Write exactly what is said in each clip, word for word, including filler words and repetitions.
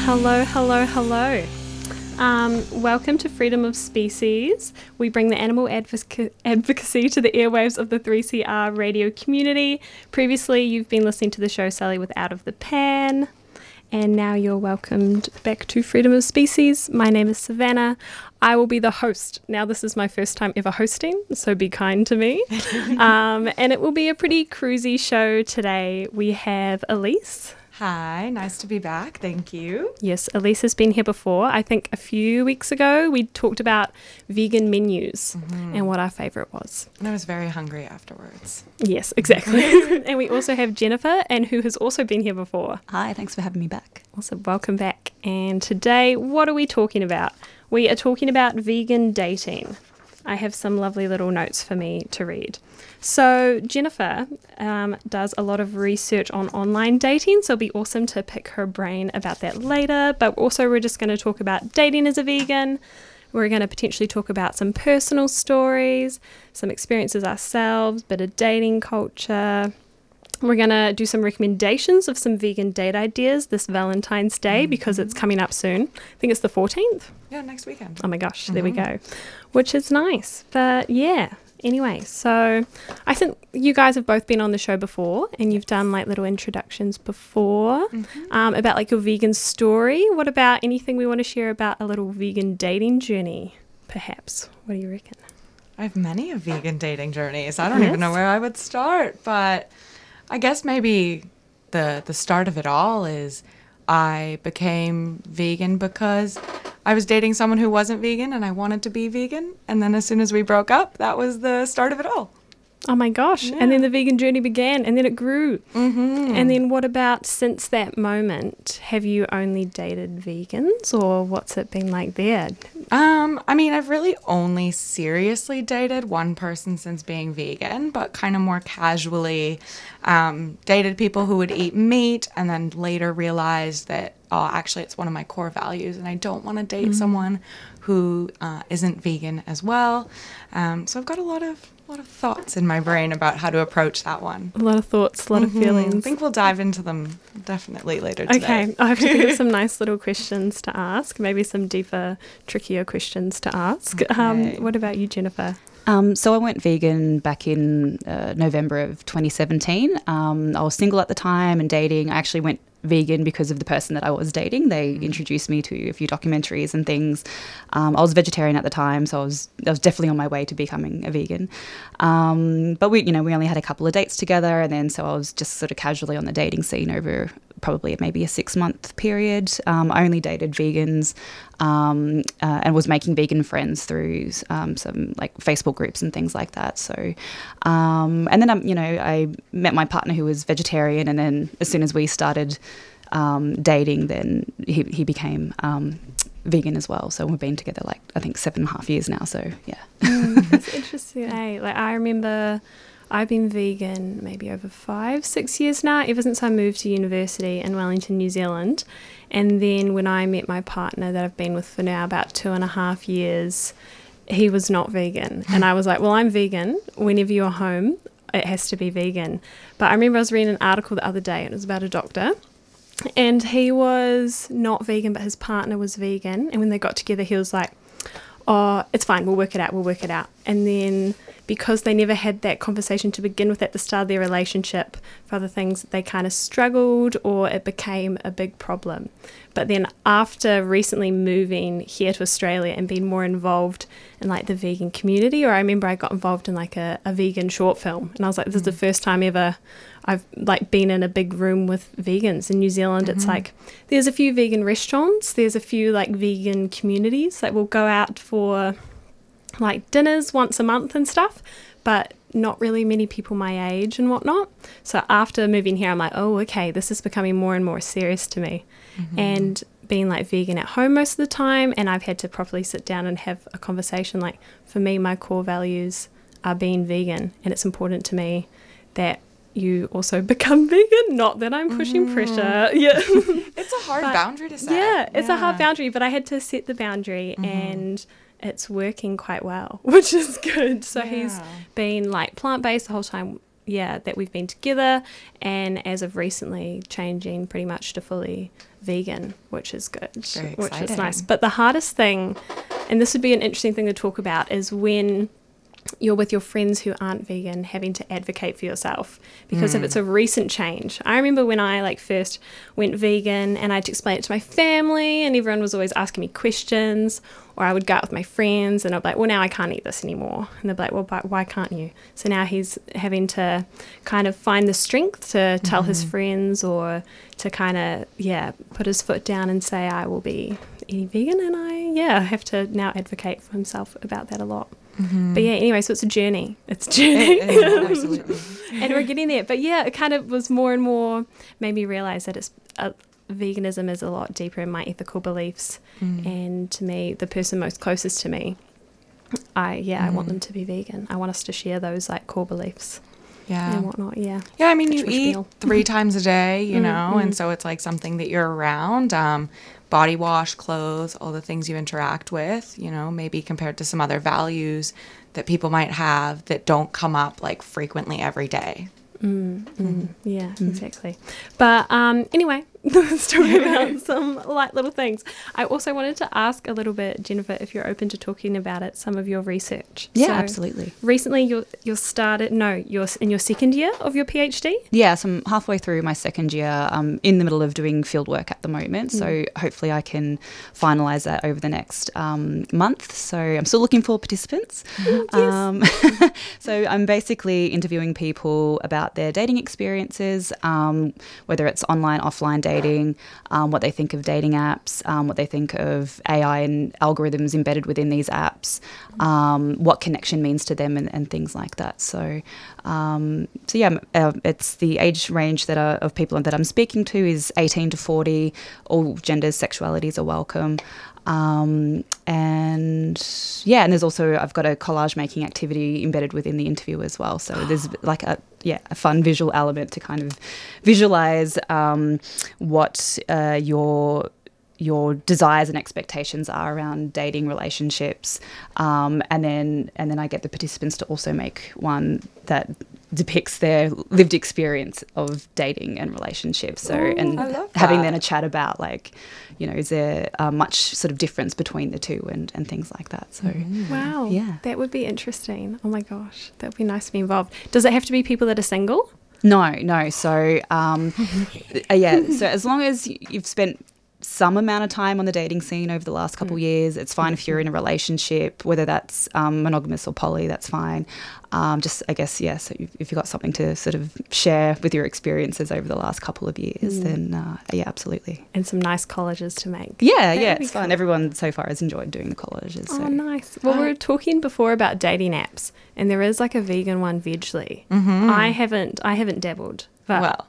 Hello, hello, hello. Um, welcome to Freedom of Species. We bring the animal advoc- advocacy to the airwaves of the three C R radio community. Previously, you've been listening to the show Sally with Out of the Pan, and now you're welcomed back to Freedom of Species. My name is Savannah. I will be the host. Now, this is my first time ever hosting, so be kind to me. um, and it will be a pretty cruisy show today. We have Elise. Hi, nice to be back. Thank you. Yes, Elise has been here before. I think a few weeks ago we talked about vegan menus mm-hmm. and what our favourite was. And I was very hungry afterwards. Yes, exactly. And we also have Jennifer, and who has also been here before. Hi, thanks for having me back. Also, welcome back. And today, what are we talking about? We are talking about vegan dating. I have some lovely little notes for me to read. So Jennifer um, does a lot of research on online dating, so it'll be awesome to pick her brain about that later. But also we're just going to talk about dating as a vegan. We're going to potentially talk about some personal stories, some experiences ourselves, bit of dating culture. We're going to do some recommendations of some vegan date ideas this Valentine's Day mm-hmm. because it's coming up soon. I think it's the fourteenth. Yeah, next weekend. Oh my gosh, mm-hmm. there we go. Which is nice. But yeah, anyway, so I think you guys have both been on the show before and you've done like little introductions before mm-hmm. um, about like your vegan story. What about anything we want to share about a little vegan dating journey, perhaps? What do you reckon? I have many of vegan dating journeys. I don't yes. even know where I would start, but I guess maybe the the start of it all is I became vegan because I was dating someone who wasn't vegan and I wanted to be vegan. And then as soon as we broke up, that was the start of it all. Oh my gosh. Yeah. And then the vegan journey began and then it grew. Mm-hmm. And then what about since that moment? Have you only dated vegans or what's it been like there? Um, I mean, I've really only seriously dated one person since being vegan, but kind of more casually um, dated people who would eat meat and then later realized that, oh, actually it's one of my core values and I don't want to date mm-hmm. someone who uh, isn't vegan as well. Um, so I've got a lot of A lot of thoughts in my brain about how to approach that one. A lot of thoughts, a lot mm-hmm. of feelings. I think we'll dive into them definitely later today. Okay, I have to think of some nice little questions to ask, maybe some deeper, trickier questions to ask. Okay. Um, what about you, Jennifer? Um, so I went vegan back in uh, November of twenty seventeen. Um, I was single at the time and dating. I actually went vegan because of the person that I was dating. They introduced me to a few documentaries and things. Um, I was vegetarian at the time, so I was I was definitely on my way to becoming a vegan. Um, but we, you know, we only had a couple of dates together, and then so I was just sort of casually on the dating scene over probably maybe a six month period. Um, I only dated vegans um, uh, and was making vegan friends through um, some like Facebook groups and things like that. So, um, and then um, you know, I met my partner who was vegetarian, and then as soon as we started um, dating, then he he became um, vegan as well. So we've been together like I think seven and a half years now. So yeah, mm, that's interesting. Eh? Like I remember. I've been vegan maybe over five, six years now, ever since I moved to university in Wellington, New Zealand. And then when I met my partner that I've been with for now about two and a half years, he was not vegan. And I was like, well, I'm vegan. Whenever you're home, it has to be vegan. But I remember I was reading an article the other day and it was about a doctor. And he was not vegan, but his partner was vegan. And when they got together, he was like, oh, it's fine, we'll work it out, we'll work it out. And then because they never had that conversation to begin with at the start of their relationship, for other things, they kind of struggled or it became a big problem. But then after recently moving here to Australia and being more involved in like the vegan community, or I remember I got involved in like a, a vegan short film, and I was like, this is the first time ever I've like been in a big room with vegans. In New Zealand, mm-hmm. it's like there's a few vegan restaurants, there's a few like vegan communities that will go out for like dinners once a month and stuff, but not really many people my age and whatnot. So after moving here, I'm like, oh, okay, this is becoming more and more serious to me. Mm-hmm. And being like vegan at home most of the time, and I've had to properly sit down and have a conversation. Like for me, my core values are being vegan, and it's important to me that you also become vegan. Not that I'm pushing mm. pressure. Yeah, it's a hard but, boundary to set. Yeah, it's yeah. a hard boundary, but I had to set the boundary, mm-hmm. and it's working quite well, which is good. So yeah. he's been like plant-based the whole time yeah, that we've been together, and as of recently changing pretty much to fully vegan, which is good, Very which is exciting. nice. But the hardest thing, and this would be an interesting thing to talk about, is when you're with your friends who aren't vegan, having to advocate for yourself, because if it's a recent change. I remember when I like first went vegan and I had to explain it to my family, and everyone was always asking me questions, or I would go out with my friends and I'd be like, well, now I can't eat this anymore, and they'd be like, well, but why can't you? So now he's having to kind of find the strength to tell his friends, or to kind of yeah put his foot down and say, I will be eating vegan, and I yeah have to now advocate for himself about that a lot. Mm-hmm. But yeah, anyway, so it's a journey. It's a journey. It, it, absolutely. And we're getting there. But yeah, it kind of was more and more made me realize that it's uh, veganism is a lot deeper in my ethical beliefs. Mm. And to me, the person most closest to me, I yeah, mm. I want them to be vegan. I want us to share those like core beliefs. Yeah. And whatnot, yeah. Yeah, I mean, Which you was eat real. three times a day, you Mm, know, mm. and so it's like something that you're around. Um, body wash, clothes, all the things you interact with, you know, maybe compared to some other values that people might have that don't come up like frequently every day. Mm, mm, yeah, exactly. But um, anyway, let's talk about some light little things. I also wanted to ask a little bit, Jennifer, if you're open to talking about it, some of your research. Yeah, So absolutely. Recently, you're you're started. No, you're in your second year of your PhD. Yeah, so I'm halfway through my second year. I'm in the middle of doing field work at the moment, so hopefully I can finalise that over the next um, month. So I'm still looking for participants. Yes. Um, so I'm basically interviewing people about their dating experiences, um, whether it's online, offline dating, um, what they think of dating apps, um, what they think of A I and algorithms embedded within these apps, um, what connection means to them, and, and things like that. So, um, so yeah, uh, it's the age range that are, of people that I'm speaking to is eighteen to forty. All genders, sexualities are welcome. Um, and yeah, and there's also, I've got a collage making activity embedded within the interview as well. So there's like a, yeah, a fun visual element to kind of visualize, um, what, uh, your, your desires and expectations are around dating relationships. Um, and then, and then I get the participants to also make one that depicts their lived experience of dating and relationships. So, Ooh, and I love having that. then a chat about like, you know, is there uh, much sort of difference between the two, and, and things like that. So, Wow. Yeah. That would be interesting. Oh my gosh, that would be nice to be involved. Does it have to be people that are single? no, no. So, um, uh, yeah. So as long as you've spent some amount of time on the dating scene over the last couple of years, it's fine if you're in a relationship, whether that's um, monogamous or poly, that's fine. Um, just, I guess, yeah, so if you've got something to sort of share with your experiences over the last couple of years, then uh, yeah, absolutely. And some nice collages to make. Yeah, That yeah, would be it's fun. cool. Everyone so far has enjoyed doing the collages. So. Oh, nice. Well, we were talking before about dating apps, and there is like a vegan one, Vegly. Mm-hmm. I haven't, I haven't dabbled. But Well.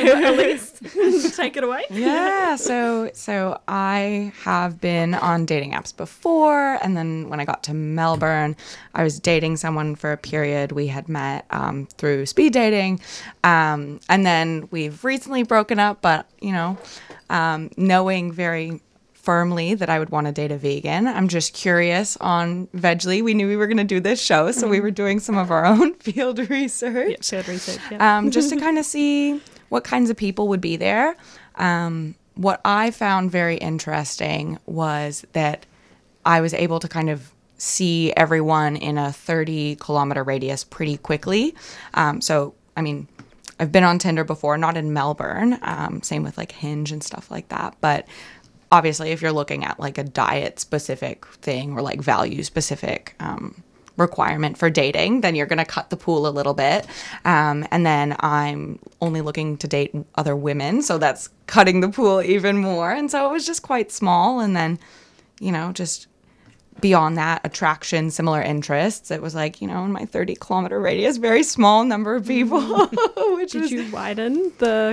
Elise, take it away. Yeah, so so I have been on dating apps before, and then when I got to Melbourne, I was dating someone for a period. We had met um, through speed dating, um, and then we've recently broken up. But you know, um, knowing very firmly that I would want to date a vegan, I'm just curious on Vegly. We knew we were going to do this show, so we were doing some of our own field research. Yep, shared research. Yeah. um, just to kind of see what kinds of people would be there. Um, what I found very interesting was that I was able to kind of see everyone in a thirty kilometer radius pretty quickly. Um, so, I mean, I've been on Tinder before, not in Melbourne, um, same with like Hinge and stuff like that. But obviously, if you're looking at like a diet specific thing or like value specific um, requirement for dating, then you're going to cut the pool a little bit. Um, and then I'm only looking to date other women. So that's cutting the pool even more. And so it was just quite small. And then, you know, just beyond that, attraction, similar interests. It was like, you know, in my thirty kilometer radius, very small number of people. Which Did was you widen the